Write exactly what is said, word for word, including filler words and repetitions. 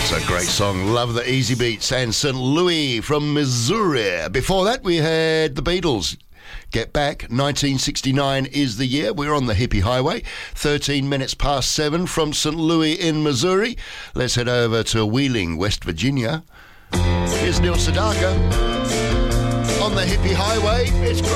It's a great song. Love the Easy Beats and Saint Louis from Missouri. Before that, we had the Beatles. Get Back. nineteen sixty-nine is the year. We're on the hippie highway. thirteen minutes past seven from Saint Louis in Missouri. Let's head over to Wheeling, West Virginia. Here's Neil Sedaka on the hippie highway. It's great.